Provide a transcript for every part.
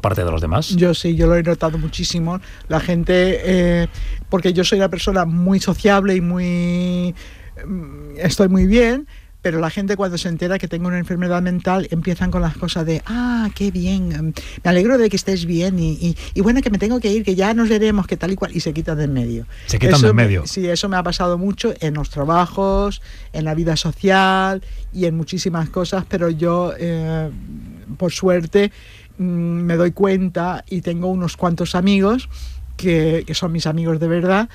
parte de los demás. Yo lo he notado muchísimo. La gente, porque yo soy una persona muy sociable y estoy muy bien, pero la gente cuando se entera que tengo una enfermedad mental empiezan con las cosas de qué bien, me alegro de que estés bien y bueno, que me tengo que ir, que ya nos veremos, que tal y cual, y se quitan de en medio. Se quitan de en medio. Sí, eso me ha pasado mucho en los trabajos, en la vida social y en muchísimas cosas, pero yo por suerte me doy cuenta y tengo unos cuantos amigos que son mis amigos de verdad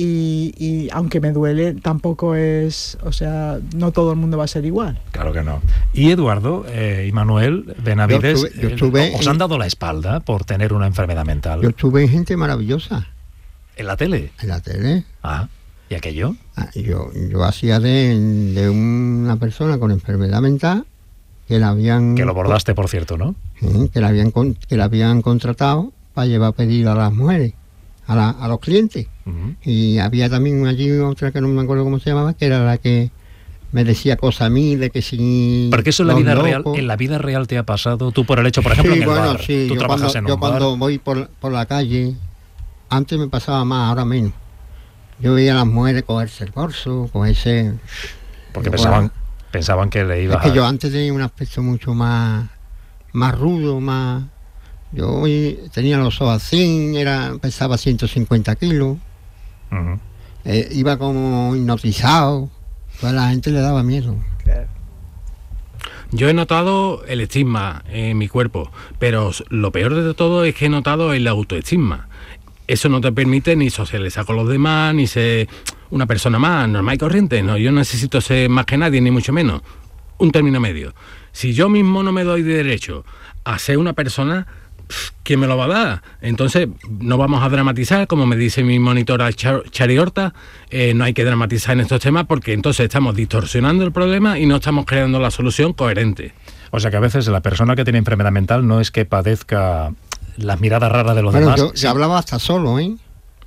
y aunque me duele, tampoco es, o sea, no todo el mundo va a ser igual. Claro que no. Y Eduardo y Manuel Benavides, ¿os han dado la espalda por tener una enfermedad mental? Yo estuve en Gente Maravillosa. ¿En la tele? En la tele. ¿Y aquello? Yo hacía de una persona con enfermedad mental que la habían... Que lo bordaste, por cierto, ¿no? Que la habían contratado para llevar a pedir a las mujeres, a los clientes. Uh-huh. Y había también allí otra que no me acuerdo cómo se llamaba, que era la que me decía cosas a mí de que si... Porque eso en la vida real te ha pasado, tú por el hecho, por ejemplo, en el bar. Sí, tú trabajas en un bar. Yo cuando voy por la calle, antes me pasaba más, ahora menos. Yo veía a las mujeres cogerse el bolso, cogerse... Porque pensaban que le ibas a... Es que yo antes tenía un aspecto mucho más rudo, más... Yo tenía los ojos así, pesaba 150 kilos, uh-huh. Iba como hipnotizado, toda la gente le daba miedo. Claro. Yo he notado el estigma en mi cuerpo, pero lo peor de todo es que he notado el autoestigma. Eso no te permite ni socializar con los demás, ni ser una persona más normal y corriente. No, yo no necesito ser más que nadie, ni mucho menos. Un término medio. Si yo mismo no me doy derecho a ser una persona, ¿quién me lo va a dar? Entonces, no vamos a dramatizar, como me dice mi monitora Chari Horta, no hay que dramatizar en estos temas porque entonces estamos distorsionando el problema y no estamos creando la solución coherente. O sea que a veces la persona que tiene enfermedad mental no es que padezca las miradas raras de los demás. Yo hablaba hasta solo, ¿eh?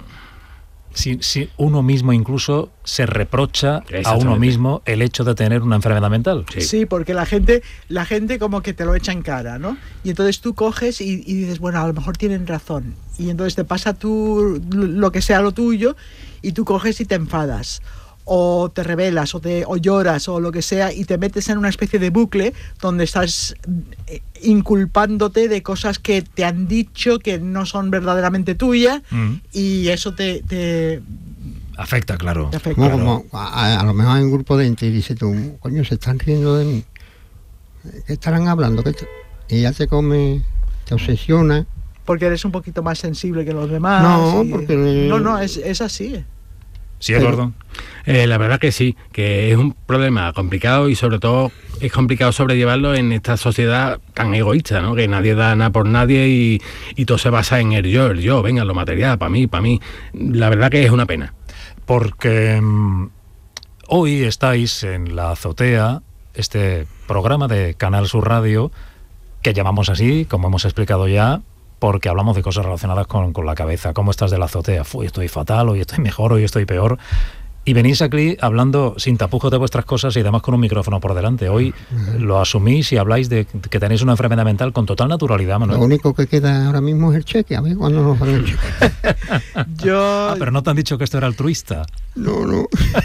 Si uno mismo incluso se reprocha a uno mismo el hecho de tener una enfermedad mental. Sí, porque la gente como que te lo echa en cara, ¿no? Y entonces tú coges y dices, bueno, a lo mejor tienen razón. Y entonces te pasa tú lo que sea lo tuyo y tú coges y te enfadas. O te rebelas, o lloras, o lo que sea, y te metes en una especie de bucle donde estás inculpándote de cosas que te han dicho que no son verdaderamente tuyas, y eso te afecta, claro. Te afecta. Como a lo mejor hay un grupo de gente y dice tú, coño, se están riendo de mí. ¿Qué estarán hablando? Y ya te obsesiona. Porque eres un poquito más sensible que los demás. No, porque... No, es así. Sí, Eduardo. La verdad que sí, que es un problema complicado y sobre todo es complicado sobrellevarlo en esta sociedad tan egoísta, ¿no? Que nadie da nada por nadie y todo se basa en el yo, venga, lo material, para mí. La verdad que es una pena. Porque hoy estáis en La Azotea, este programa de Canal Sur Radio, que llamamos así, como hemos explicado ya, porque hablamos de cosas relacionadas con la cabeza. ¿Cómo estás de la azotea? Hoy estoy fatal, hoy estoy mejor, hoy estoy peor. Y venís aquí hablando sin tapujos de vuestras cosas y además con un micrófono por delante. Hoy lo asumís y habláis de que tenéis una enfermedad mental con total naturalidad, Manuel. Lo único que queda ahora mismo es el cheque. A ver cuándo nos dan el cheque. Pero no te han dicho que esto era altruista. No.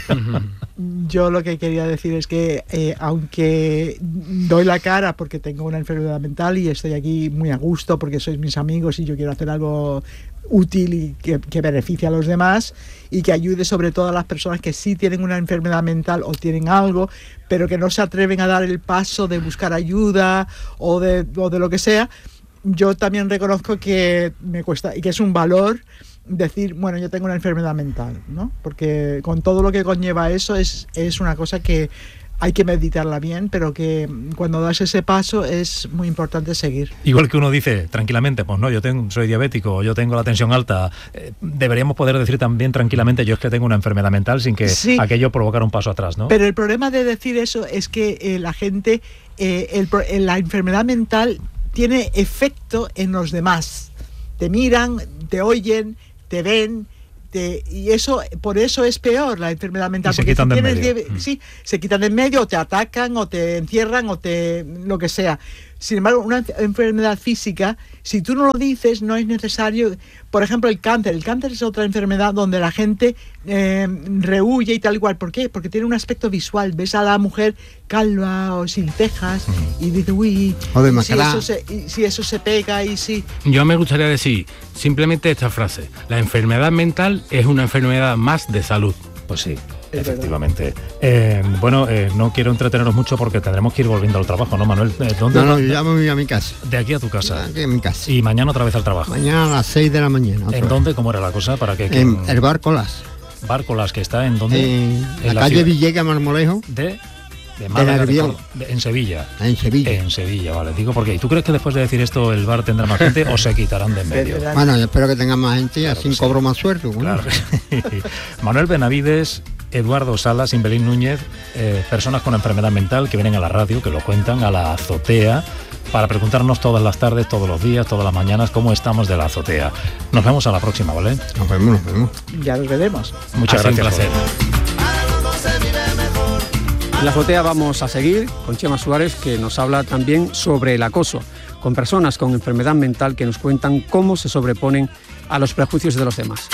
Yo lo que quería decir es que aunque doy la cara porque tengo una enfermedad mental y estoy aquí muy a gusto porque sois mis amigos y yo quiero hacer algo útil y que beneficie a los demás y que ayude sobre todo a las personas que sí tienen una enfermedad mental o tienen algo, pero que no se atreven a dar el paso de buscar ayuda o de lo que sea. Yo también reconozco que me cuesta y que es un valor decir, bueno, yo tengo una enfermedad mental, ¿no? Porque con todo lo que conlleva eso es una cosa que hay que meditarla bien, pero que cuando das ese paso es muy importante seguir. Igual que uno dice tranquilamente, pues no, soy diabético, yo tengo la tensión alta, deberíamos poder decir también tranquilamente, yo es que tengo una enfermedad mental sin que aquello provocara un paso atrás, ¿no? Pero el problema de decir eso es que la gente, la enfermedad mental tiene efecto en los demás. Te miran, te oyen, te ven, y eso, por eso es peor la enfermedad mental. Y se quitan de en medio. Sí, se quitan de en medio, o te atacan, o te encierran, o lo que sea. Sin embargo, una enfermedad física, si tú no lo dices, no es necesario. Por ejemplo, el cáncer. El cáncer es otra enfermedad donde la gente rehuye y tal igual. ¿Por qué? Porque tiene un aspecto visual. Ves a la mujer calva o sin cejas y dices, uy, si eso se pega y si... Yo me gustaría decir simplemente esta frase: la enfermedad mental es una enfermedad más de salud. Pues sí. Efectivamente. No quiero entreteneros mucho porque tendremos que ir volviendo al trabajo, ¿no, Manuel? ¿Dónde? No, yo ya me voy a mi casa. De aquí a tu casa. Aquí a mi casa. Y mañana otra vez al trabajo. Mañana a las 6 de la mañana. ¿En dónde? ¿Cómo era la cosa? ¿Para qué? En el Barco Las. Barco Las, que está en dónde? En la calle Villegas Marmolejo. De Málaga, en Sevilla. En Sevilla. En Sevilla, vale. Digo, porque ¿tú crees que después de decir esto el bar tendrá más gente o se quitarán de en medio? Bueno, yo espero que tenga más gente y claro, así cobro más suerte. Bueno. Claro. Manuel Benavides, Eduardo Salas, Simbelín Núñez, personas con enfermedad mental que vienen a la radio, que lo cuentan, a la azotea, para preguntarnos todas las tardes, todos los días, todas las mañanas, cómo estamos de la azotea. Nos vemos a la próxima, ¿vale? Nos vemos. Ya nos veremos. Muchas gracias. Placer. En la azotea vamos a seguir con Chema Suárez, que nos habla también sobre el acoso, con personas con enfermedad mental que nos cuentan cómo se sobreponen a los prejuicios de los demás.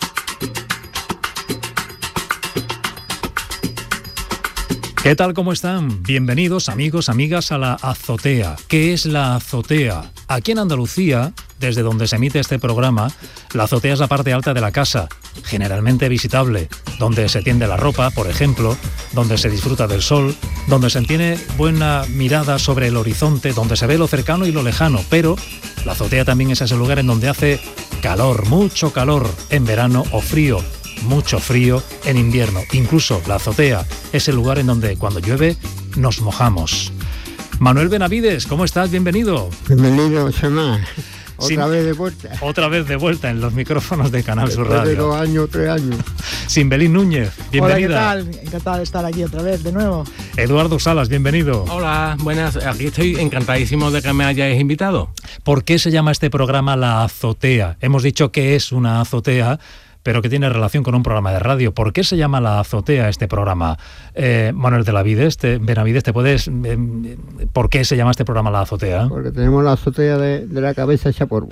¿Qué tal? ¿Cómo están? Bienvenidos, amigos, amigas, a la azotea. ¿Qué es la azotea? Aquí en Andalucía, desde donde se emite este programa, la azotea es la parte alta de la casa, generalmente visitable, donde se tiende la ropa, por ejemplo, donde se disfruta del sol, donde se tiene buena mirada sobre el horizonte, donde se ve lo cercano y lo lejano, pero la azotea también es ese lugar en donde hace calor, mucho calor en verano o frío, mucho frío en invierno. Incluso la azotea es el lugar en donde cuando llueve nos mojamos. Manuel Benavides, ¿cómo estás? Bienvenido. Bienvenido, Chema. Otra vez de vuelta. Otra vez de vuelta en los micrófonos de Canal Sur Radio. De 2 años, 3 años. Simbelín Núñez, bienvenida. Hola, ¿qué tal? Encantado de estar aquí otra vez, de nuevo. Eduardo Salas, bienvenido. Hola, buenas. Aquí estoy encantadísimo de que me hayáis invitado. ¿Por qué se llama este programa La Azotea? Hemos dicho que es una azotea, pero que tiene relación con un programa de radio. ¿Por qué se llama La Azotea este programa? Manuel Benavides, ¿te puedes... ¿por qué se llama este programa La Azotea? Porque tenemos la azotea de la cabeza hecha polvo.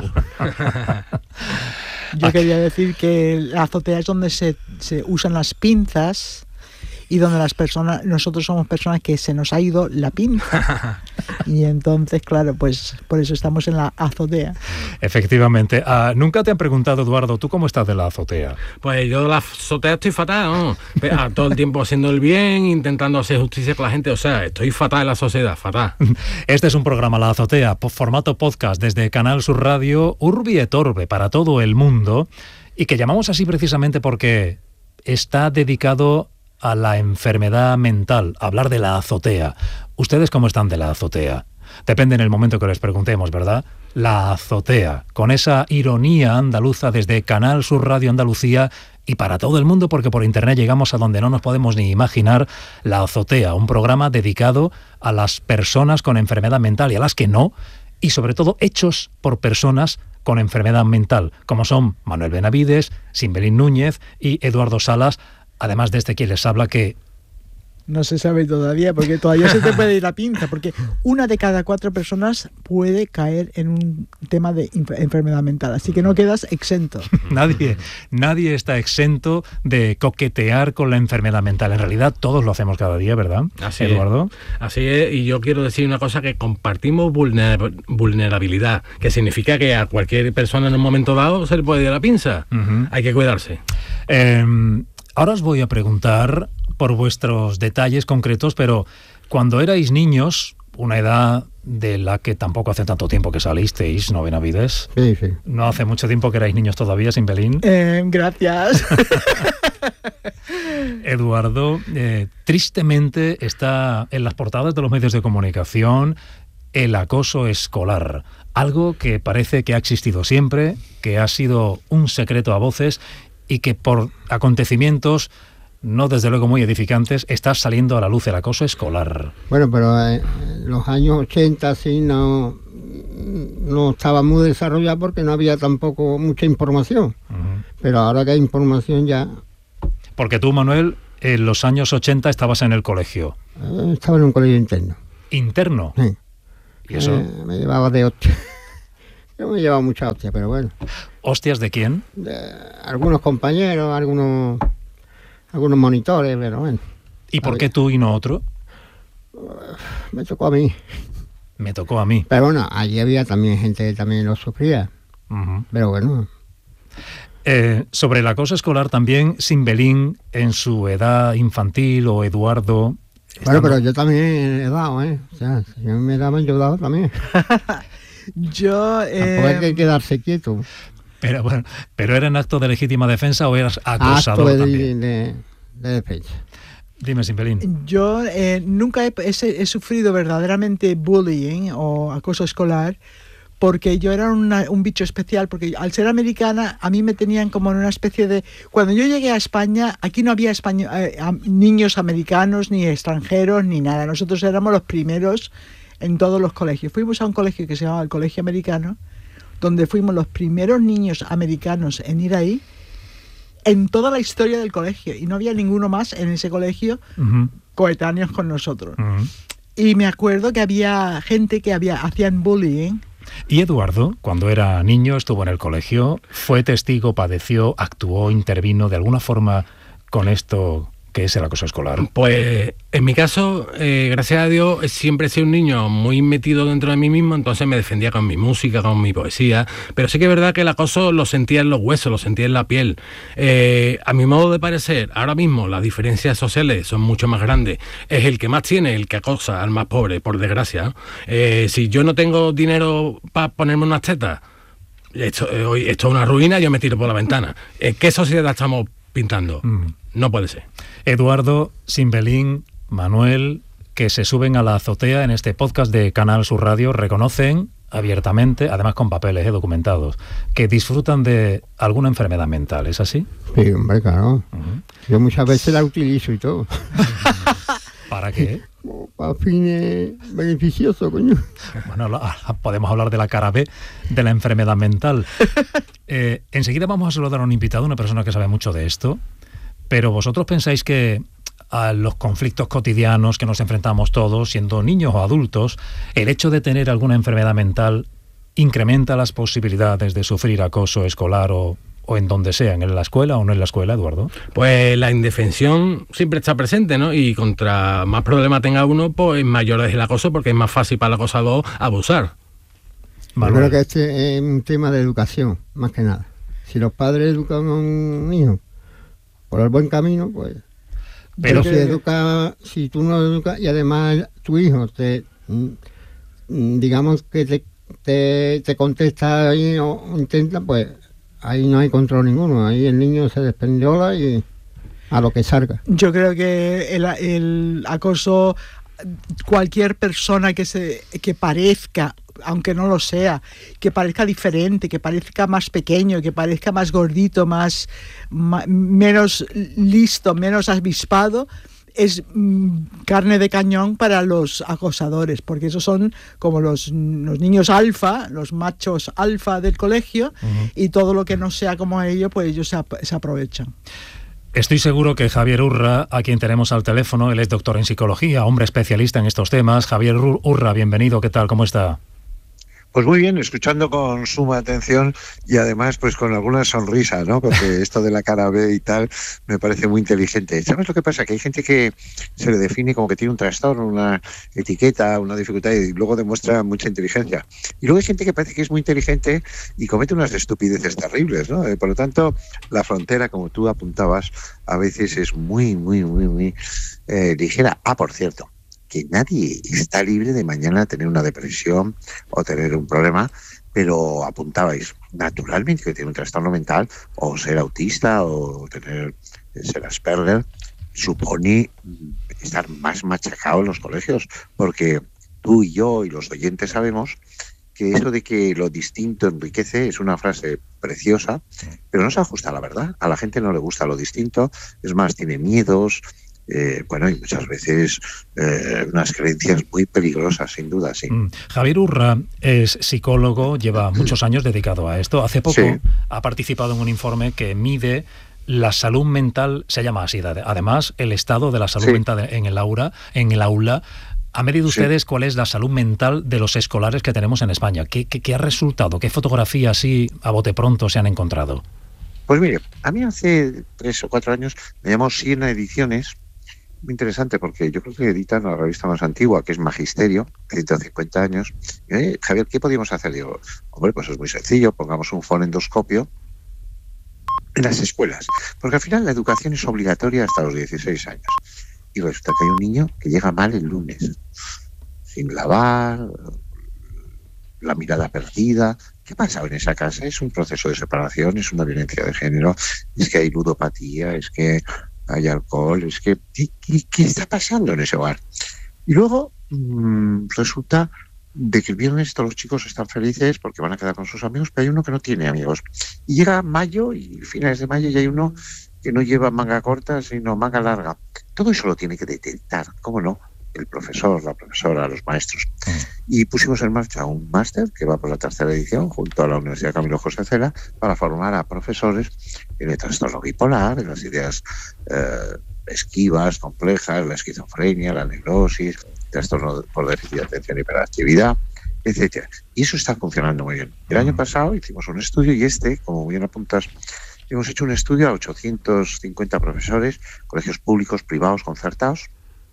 Yo quería decir que la azotea es donde se usan las pinzas y donde nosotros somos personas que se nos ha ido la pinza. Y entonces, claro, pues por eso estamos en la azotea. Efectivamente. Nunca te han preguntado, Eduardo, ¿tú cómo estás de la azotea? Pues yo de la azotea estoy fatal, ¿no? Todo el tiempo haciendo el bien, intentando hacer justicia con la gente. O sea, estoy fatal en la sociedad, fatal. Este es un programa, La Azotea, formato podcast desde Canal Sur Radio, Urbi et Orbe, para todo el mundo, y que llamamos así precisamente porque está dedicado a la enfermedad mental, hablar de la azotea. ¿Ustedes cómo están de la azotea? Depende en el momento que les preguntemos, ¿verdad? La azotea, con esa ironía andaluza desde Canal Sur Radio Andalucía y para todo el mundo, porque por internet llegamos a donde no nos podemos ni imaginar. La azotea, un programa dedicado a las personas con enfermedad mental y a las que no, y sobre todo hechos por personas con enfermedad mental, como son Manuel Benavides, Simbelín Núñez y Eduardo Salas, además de este quien les habla, que no se sabe todavía, porque todavía se te puede ir la pinza, porque 1 de cada 4 personas puede caer en un tema de enfermedad mental, así que no quedas exento. Nadie está exento de coquetear con la enfermedad mental. En realidad todos lo hacemos cada día, ¿verdad, así Eduardo? Así es, y yo quiero decir una cosa, que compartimos vulnerabilidad, que significa que a cualquier persona en un momento dado se le puede ir la pinza. Uh-huh. Hay que cuidarse. Ahora os voy a preguntar por vuestros detalles concretos, pero cuando erais niños, una edad de la que tampoco hace tanto tiempo que salisteis, ¿no, Benavides? Sí. No hace mucho tiempo que erais niños todavía, Simbelín. Gracias. Eduardo, tristemente está en las portadas de los medios de comunicación el acoso escolar, algo que parece que ha existido siempre, que ha sido un secreto a voces y que por acontecimientos no desde luego muy edificantes está saliendo a la luz el acoso escolar. Bueno, pero en los años 80 sí no estaba muy desarrollado porque no había tampoco mucha información. Uh-huh. Pero ahora que hay información ya... Porque tú, Manuel, en los años 80 estabas en el colegio. Estaba en un colegio interno. ¿Interno? Sí. ¿Y eso? Me llevaba de hostia. Yo me llevaba mucha hostia, pero bueno. ¿Hostias de quién? De algunos compañeros, algunos monitores, pero bueno. ¿Y por qué tú y no otro? Me tocó a mí. Me tocó a mí. Pero bueno, allí había también gente que también lo sufría. Uh-huh. Pero bueno. Sobre el acoso escolar también, Simbelín, en su edad infantil, o Eduardo... Bueno, pero yo también he dado, ¿eh? O sea, si me daban, yo he dado también. Yo... Tampoco hay que quedarse quieto. Pero bueno, ¿pero era en acto de legítima defensa o eras acosador acto también? de defensa. Dime, Simbelín. Yo nunca he sufrido verdaderamente bullying o acoso escolar, porque yo era un bicho especial, porque al ser americana a mí me tenían como en una especie de... Cuando yo llegué a España, aquí no había niños americanos, ni extranjeros, ni nada. Nosotros éramos los primeros en todos los colegios. Fuimos a un colegio que se llamaba el Colegio Americano, donde fuimos los primeros niños americanos en ir ahí, en toda la historia del colegio. Y no había ninguno más en ese colegio Uh-huh. coetáneos con nosotros. Uh-huh. Y me acuerdo que había gente que hacían bullying. Y Eduardo, cuando era niño, estuvo en el colegio, fue testigo, padeció, actuó, intervino de alguna forma con esto que es el acoso escolar. Pues en mi caso, gracias a Dios, siempre he sido un niño muy metido dentro de mí mismo, entonces me defendía con mi música, con mi poesía, pero sí que es verdad que el acoso lo sentía en los huesos, lo sentía en la piel. A mi modo de parecer, ahora mismo las diferencias sociales son mucho más grandes. Es el que más tiene el que acosa al más pobre, por desgracia. Si yo no tengo dinero para ponerme unas tetas, esto es una ruina, yo me tiro por la ventana. ¿Qué sociedad estamos pintando? No puede ser. Eduardo, Simbelín, Manuel, que se suben a la azotea en este podcast de Canal Sur Radio, reconocen abiertamente, además con papeles documentados, que disfrutan de alguna enfermedad mental. ¿Es así? Sí, hombre, claro. Uh-huh. Yo muchas veces la utilizo y todo. ¿Para qué? Para fines beneficiosos, coño. Bueno, podemos hablar de la cara B de la enfermedad mental. Enseguida vamos a saludar a un invitado, una persona que sabe mucho de esto, pero vosotros pensáis que a los conflictos cotidianos que nos enfrentamos todos, siendo niños o adultos, el hecho de tener alguna enfermedad mental incrementa las posibilidades de sufrir acoso escolar o en donde sea, en la escuela o no en la escuela, Eduardo? Pues la indefensión siempre está presente, ¿no? Y contra más problemas tenga uno, pues mayor es el acoso, porque es más fácil para el acosador abusar. Yo creo que este es un tema de educación, más que nada. Si los padres educan a un niño por el buen camino, pues... Pero si tú no educas y además tu hijo digamos que te contesta ahí o intenta, pues ahí no hay control ninguno. Ahí el niño se desprendiola y a lo que salga. Yo creo que el acoso, cualquier persona que parezca, aunque no lo sea, que parezca diferente, que parezca más pequeño, que parezca más gordito, menos listo, menos avispado, es carne de cañón para los acosadores, porque esos son como los niños alfa, los machos alfa del colegio, uh-huh. Y todo lo que no sea como ellos, pues ellos se aprovechan. Estoy seguro que Javier Urra, a quien tenemos al teléfono, él es doctor en psicología, hombre especialista en estos temas. Javier Urra, bienvenido, ¿qué tal? ¿Cómo está? Pues muy bien, escuchando con suma atención y además pues con alguna sonrisa, ¿no? Porque esto de la cara B y tal me parece muy inteligente. ¿Sabes lo que pasa? Que hay gente que se le define como que tiene un trastorno, una etiqueta, una dificultad y luego demuestra mucha inteligencia. Y luego hay gente que parece que es muy inteligente y comete unas estupideces terribles, ¿no? Por lo tanto, la frontera, como tú apuntabas, a veces es muy ligera. Por cierto, que nadie está libre de mañana tener una depresión o tener un problema, pero apuntabais naturalmente que tiene un trastorno mental o ser autista o ser Asperger supone estar más machacado en los colegios, porque tú y yo y los oyentes sabemos que eso de que lo distinto enriquece es una frase preciosa, pero no se ajusta a la verdad. A la gente no le gusta lo distinto, es más, tiene miedos, y muchas veces unas creencias muy peligrosas, sin duda, sí. Javier Urra es psicólogo, lleva muchos años dedicado a esto. Hace poco ha participado en un informe que mide la salud mental, se llama así, además el estado de la salud mental en el aula. ¿Han medido ustedes cuál es la salud mental de los escolares que tenemos en España? ¿Qué ha resultado? ¿Qué fotografías así a bote pronto se han encontrado? Pues mire, a mí hace 3 o 4 años me llamó Siena Ediciones, muy interesante porque yo creo que editan la revista más antigua, que es Magisterio, 150 años. Y, Javier, ¿qué podíamos hacer? Digo, hombre, pues es muy sencillo, pongamos un fonendoscopio en las escuelas, porque al final la educación es obligatoria hasta los 16 años. Y resulta que hay un niño que llega mal el lunes, sin lavar, la mirada perdida. ¿Qué pasa en esa casa? Es un proceso de separación, es una violencia de género, es que hay ludopatía, es que hay alcohol, es que... ¿Qué está pasando en ese hogar? Y luego resulta de que el viernes todos los chicos están felices porque van a quedar con sus amigos, pero hay uno que no tiene amigos. Y llega mayo y finales de mayo y hay uno que no lleva manga corta, sino manga larga. Todo eso lo tiene que detectar, ¿cómo no? El profesor, la profesora, los maestros. Y pusimos en marcha un máster que va por la 3ª edición junto a la Universidad Camilo José Cela para formar a profesores en el trastorno bipolar, en las ideas esquivas, complejas, la esquizofrenia, la neurosis, trastorno por déficit de atención y hiperactividad, etcétera. Y eso está funcionando muy bien. El año pasado hicimos un estudio y como bien apuntas, hemos hecho un estudio a 850 profesores, colegios públicos, privados, concertados,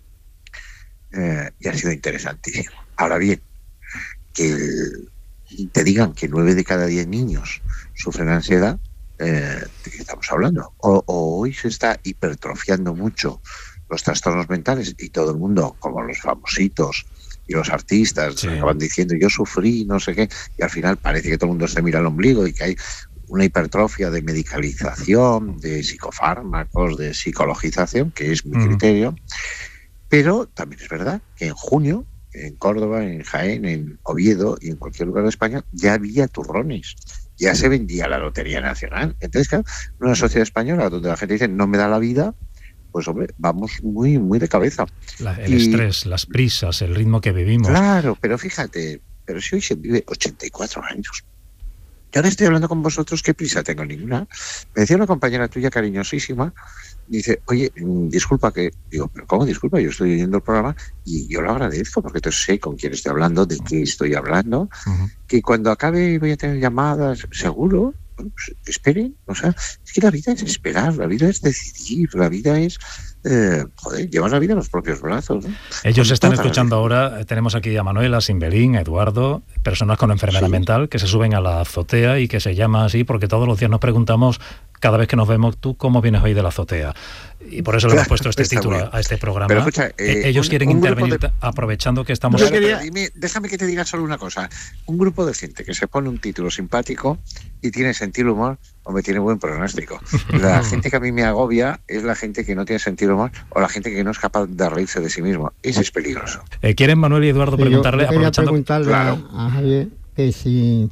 y ha sido interesantísimo. Ahora bien, que te digan que 9 de cada 10 niños sufren ansiedad, ¿de qué estamos hablando? O hoy se está hipertrofiando mucho los trastornos mentales y todo el mundo, como los famositos y los artistas, sí, acaban diciendo yo sufrí, no sé qué, y al final parece que todo el mundo se mira al ombligo y que hay una hipertrofia de medicalización, de psicofármacos, de psicologización, que es mi criterio. Pero también es verdad que en junio, en Córdoba, en Jaén, en Oviedo y en cualquier lugar de España, ya había turrones, ya se vendía la Lotería Nacional. Entonces, claro, una sociedad española donde la gente dice no me da la vida, pues hombre, vamos muy, muy de cabeza. El estrés, las prisas, el ritmo que vivimos. Claro, pero fíjate, pero si hoy se vive 84 años. Yo ahora estoy hablando con vosotros, ¿qué prisa tengo? Ninguna. Me decía una compañera tuya cariñosísima, dice, oye, disculpa que... Digo, ¿pero cómo disculpa? Yo estoy oyendo el programa y yo lo agradezco porque entonces sé con quién estoy hablando, de qué estoy hablando, que cuando acabe voy a tener llamadas, seguro, bueno, pues esperen. O sea, es que la vida es esperar, la vida es decidir, la vida es... llevar la vida en los propios brazos, ¿no? Ellos están escuchando ahora, tenemos aquí a Manuel, a Simbelín, a Eduardo, personas con enfermedad mental que se suben a la azotea y que se llama así porque todos los días nos preguntamos, cada vez que nos vemos, ¿tú cómo vienes hoy de la azotea? Y por eso le hemos puesto este título a este programa. Pero escucha, ellos quieren intervenir, aprovechando que estamos... Déjame que te diga solo una cosa. Un grupo de gente que se pone un título simpático y tiene sentido del humor, hombre, tiene buen pronóstico. La gente que a mí me agobia es la gente que no tiene sentido del humor o la gente que no es capaz de reírse de sí mismo. Ese es peligroso. ¿Quieren Manuel y Eduardo preguntarle? Yo quería preguntarle a Javier que si...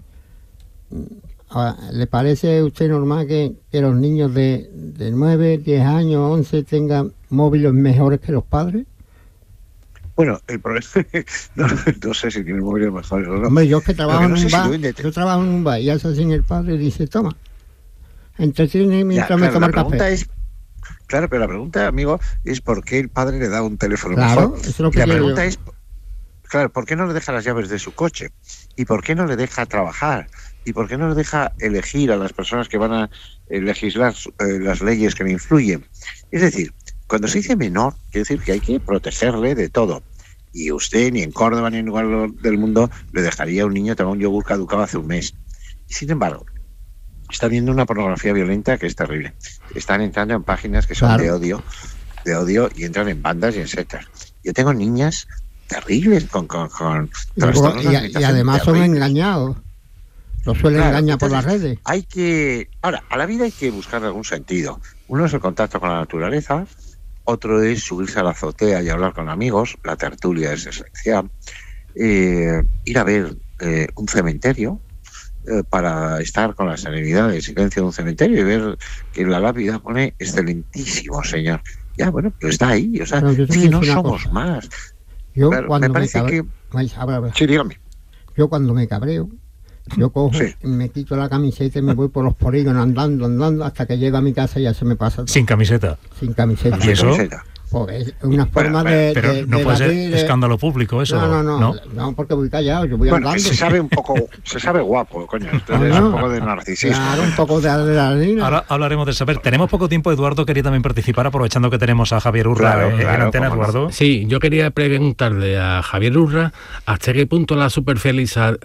¿Le parece a usted normal que los niños de 9, 10 años, 11 tengan móviles mejores que los padres? Bueno, el problema no sé si tienen móviles mejores o no. Hombre, yo que trabajo en un bar, yo trabajo en un bar y hace así el padre y dice, toma, entretiene mientras me tomo el café. Claro, pero la pregunta, amigo, es ¿por qué el padre le da un teléfono mejor? Eso es lo que la pregunta es, claro, ¿por qué no le deja las llaves de su coche? ¿Y por qué no le deja trabajar? ¿Y por qué no le deja elegir a las personas que van a legislar las leyes que le influyen? Es decir, cuando se dice menor, quiere decir que hay que protegerle de todo. Y usted ni en Córdoba ni en ningún lugar del mundo le dejaría a un niño tomar un yogur caducado hace un mes. Y sin embargo, está viendo una pornografía violenta que es terrible. Están entrando en páginas que son de odio y entran en bandas y en sectas. Yo tengo niñas terribles con trastornos de alimentación y además terribles. Son engañados. Lo suelen engañar por las redes. Ahora, a la vida hay que buscar algún sentido. Uno es el contacto con la naturaleza, otro es subirse a la azotea y hablar con amigos, la tertulia es esencial, ir a ver un cementerio para estar con la serenidad del silencio de un cementerio y ver que la lápida pone excelentísimo señor. Ya, bueno, pues está ahí, o sea, es que no somos cosa. Más. Yo pero cuando me parece que... Sí, dígame. Yo cuando me cabreo, yo cojo, me quito la camiseta y me voy por los polígonos andando, hasta que llego a mi casa y ya se me pasa todo. ¿Sin camiseta? Sin camiseta. ¿Y eso? Pues es una forma de... Pero no puede ser escándalo público eso. No, porque voy callado, yo voy hablando. Se sabe guapo, coño. Entonces un poco de narcisismo. Claro, un poco de adrenalina. Ahora hablaremos de saber. Tenemos poco tiempo. Eduardo quería también participar, aprovechando que tenemos a Javier Urra en antena, Eduardo. Sí, yo quería preguntarle a Javier Urra hasta qué punto lo superficial,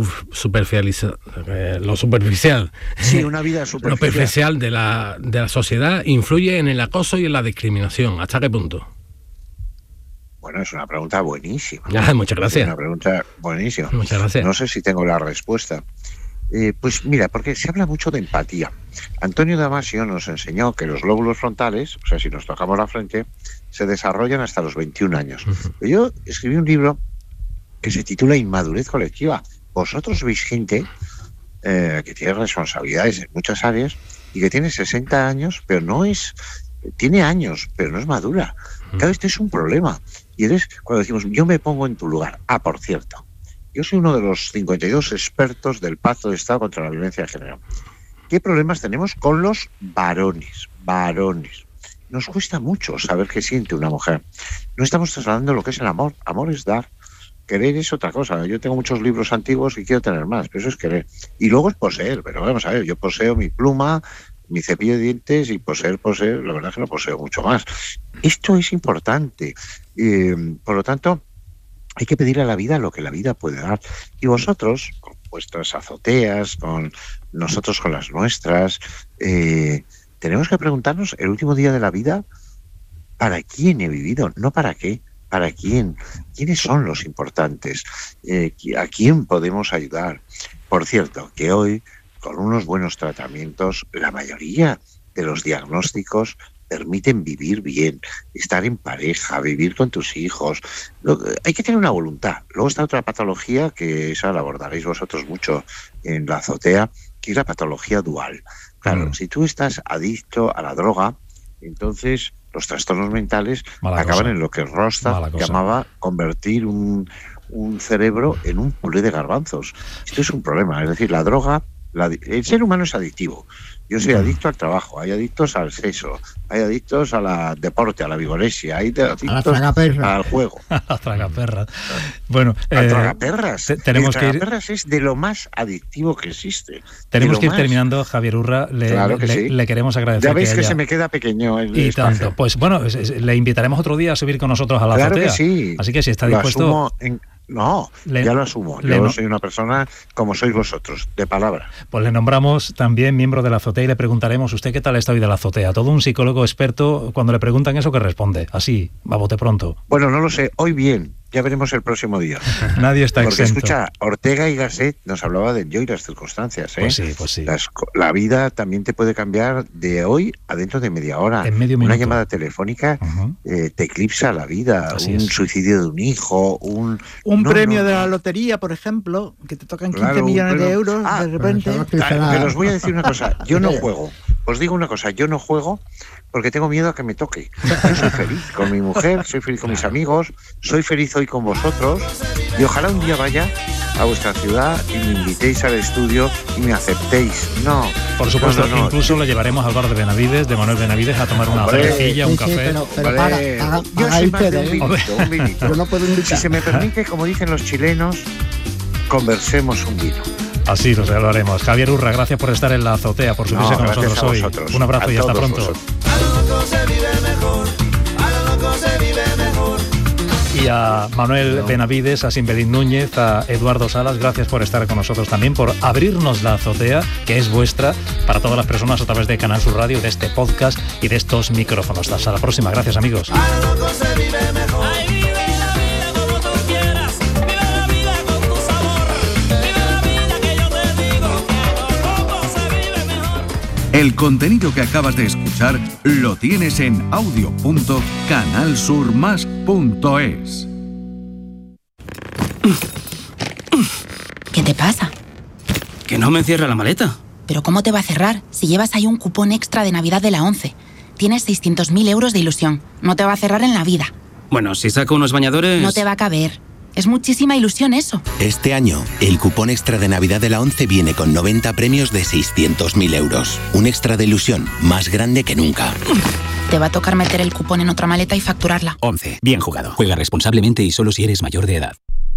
sí, una vida superficial, lo superficial de la sociedad influye en el acoso y en la discriminación. ¿Hasta qué punto? Bueno, es una pregunta buenísima. Muchas gracias. Es una pregunta buenísima. Muchas gracias. No sé si tengo la respuesta. Pues mira, porque se habla mucho de empatía. Antonio Damasio nos enseñó que los lóbulos frontales, o sea, si nos tocamos la frente, se desarrollan hasta los 21 años. Uh-huh. Yo escribí un libro que se titula Inmadurez colectiva. Vosotros veis gente que tiene responsabilidades en muchas áreas y que tiene 60 años, pero no es... Tiene años, pero no es madura. Claro, este es un problema. Y entonces, cuando decimos, yo me pongo en tu lugar. Por cierto, yo soy uno de los 52 expertos del Pacto de Estado contra la Violencia de Género. ¿Qué problemas tenemos con los varones? Nos cuesta mucho saber qué siente una mujer. No estamos trasladando lo que es el amor. Amor es dar. Querer es otra cosa. Yo tengo muchos libros antiguos y quiero tener más, pero eso es querer. Y luego es poseer. Pero vamos a ver, yo poseo mi pluma, mi cepillo de dientes y poseer, la verdad es que no poseo mucho más. Esto es importante. Por lo tanto, hay que pedirle a la vida lo que la vida puede dar. Y vosotros, con vuestras azoteas, con nosotros con las nuestras, tenemos que preguntarnos el último día de la vida, ¿para quién he vivido? No para qué, ¿para quién? ¿Quiénes son los importantes? ¿A quién podemos ayudar? Por cierto, que hoy, con unos buenos tratamientos, la mayoría de los diagnósticos permiten vivir bien, estar en pareja, vivir con tus hijos. Hay que tener una voluntad. Luego está otra patología, que esa la abordaréis vosotros mucho en la azotea, que es la patología dual. Claro, si tú estás adicto a la droga, entonces los trastornos mentales acaban en lo que Rostad llamaba convertir un cerebro en un puré de garbanzos. Esto es un problema, es decir, la droga... El ser humano es adictivo. Yo soy adicto al trabajo, hay adictos al sexo, hay adictos al deporte, a la vigoresia, hay adictos al juego. A la tragaperras. Bueno, al tragaperras. Tenemos el tragaperras es de lo más adictivo que existe. Tenemos que ir terminando, Javier Urra. Le queremos agradecer. Ya veis que se me queda pequeño el espacio. Tanto. Pues bueno, le invitaremos otro día a subir con nosotros a la azotea. Claro que sí. Así que si está dispuesto... Ya lo asumo. Yo soy una persona como sois vosotros, de palabra. Pues le nombramos también miembro de la azotea y le preguntaremos, ¿usted qué tal está hoy de la azotea? Todo un psicólogo experto, cuando le preguntan eso, ¿qué responde? Así, a bote pronto. Bueno, no lo sé. Hoy bien. Ya veremos el próximo día. Nadie está exento. Porque escucha, Ortega y Gasset nos hablaba del yo y las circunstancias. Pues sí. La vida también te puede cambiar de hoy a dentro de media hora. En medio minuto. Una llamada telefónica te eclipsa la vida. Suicidio de un hijo, un premio de la lotería, por ejemplo, que te tocan 15 millones de euros de repente. Pero os voy a decir una cosa. Yo no juego. Os digo una cosa. Yo no juego porque tengo miedo a que me toque. Yo soy feliz con mi mujer, soy feliz con mis amigos, soy feliz hoy con vosotros y ojalá un día vaya a vuestra ciudad y me invitéis al estudio y me aceptéis. No. Por supuesto, incluso lo llevaremos al bar de Benavides, de Manuel Benavides, a tomar una cervecilla, un café. Yo soy más de un vinito. Yo no puedo invitar. Si se me permite, como dicen los chilenos, conversemos un vino. Así lo haremos. Javier Urra, gracias por estar en la azotea, por subirse con nosotros hoy. Un abrazo y hasta pronto. Y a Manuel Benavides, a Simbelín Núñez, a Eduardo Salas, gracias por estar con nosotros también, por abrirnos la azotea, que es vuestra, para todas las personas a través de Canal Sur Radio, de este podcast y de estos micrófonos. Hasta la próxima. Gracias, amigos. El contenido que acabas de escuchar lo tienes en audio.canalsurmas.es. ¿Qué te pasa? Que no me cierra la maleta. ¿Pero cómo te va a cerrar si llevas ahí un cupón extra de Navidad de la 11? Tienes 600.000 euros de ilusión. No te va a cerrar en la vida. Bueno, si saco unos bañadores... No te va a caber. Es muchísima ilusión eso. Este año, el cupón extra de Navidad de la 11 viene con 90 premios de 600.000 euros. Un extra de ilusión más grande que nunca. Te va a tocar meter el cupón en otra maleta y facturarla. 11. Bien jugado. Juega responsablemente y solo si eres mayor de edad.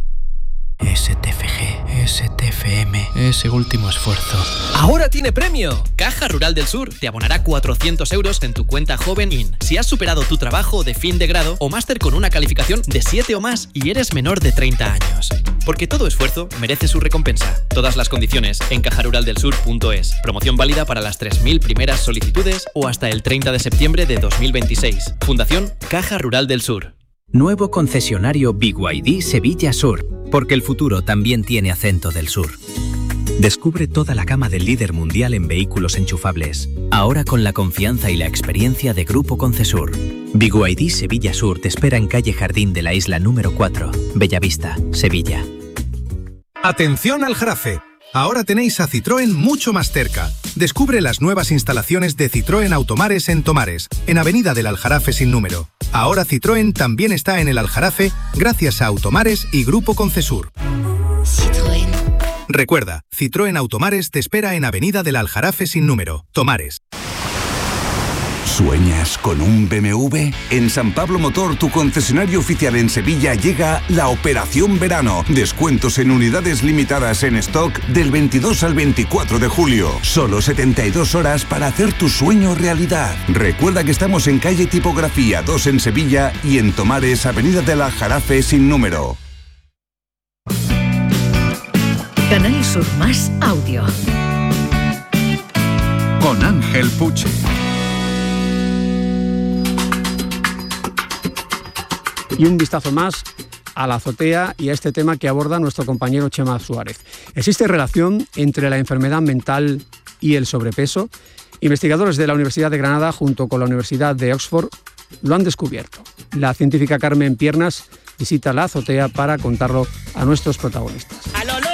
STFG, STFM, ese último esfuerzo. ¡Ahora tiene premio! Caja Rural del Sur te abonará 400 euros en tu cuenta Joven IN si has superado tu trabajo de fin de grado o máster con una calificación de 7 o más y eres menor de 30 años. Porque todo esfuerzo merece su recompensa. Todas las condiciones en cajaruraldelsur.es. Promoción válida para las 3.000 primeras solicitudes o hasta el 30 de septiembre de 2026. Fundación Caja Rural del Sur. Nuevo concesionario BYD Sevilla Sur, porque el futuro también tiene acento del sur. Descubre toda la gama del líder mundial en vehículos enchufables, ahora con la confianza y la experiencia de Grupo Concesur. BYD Sevilla Sur te espera en calle Jardín de la Isla número 4, Bellavista, Sevilla. Atención al Aljarafe. Ahora tenéis a Citroën mucho más cerca. Descubre las nuevas instalaciones de Citroën Automares en Tomares, en Avenida del Aljarafe sin número. Ahora Citroën también está en el Aljarafe gracias a Automares y Grupo Concesur. Citroën. Recuerda, Citroën Automares te espera en Avenida del Aljarafe sin número, Tomares. ¿Sueñas con un BMW? En San Pablo Motor, tu concesionario oficial en Sevilla, llega la Operación Verano. Descuentos en unidades limitadas en stock del 22 al 24 de julio. Solo 72 horas para hacer tu sueño realidad. Recuerda que estamos en calle Tipografía 2 en Sevilla y en Tomares, Avenida del Aljarafe sin número. Canal Sur Más Audio. Con Ángel Puche. Y un vistazo más a la azotea y a este tema que aborda nuestro compañero Chema Suárez. ¿Existe relación entre la enfermedad mental y el sobrepeso? Investigadores de la Universidad de Granada junto con la Universidad de Oxford lo han descubierto. La científica Carmen Piernas visita la azotea para contarlo a nuestros protagonistas.